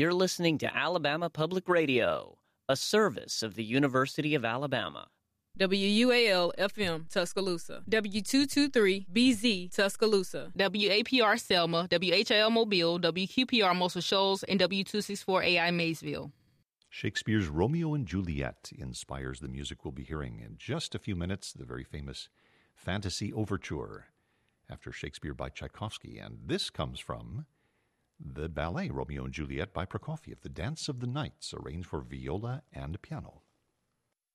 You're listening to Alabama Public Radio, a service of the University of Alabama. WUAL-FM, Tuscaloosa. W223-BZ, Tuscaloosa. WAPR Selma, WHIL Mobile, WQPR Muscle Shoals, and W264AI Maysville. Shakespeare's Romeo and Juliet inspires the music we'll be hearing in just a few minutes, the very famous Fantasy Overture, after Shakespeare by Tchaikovsky. And this comes from the ballet Romeo and Juliet by Prokofiev, The Dance of the Knights, arranged for viola and piano.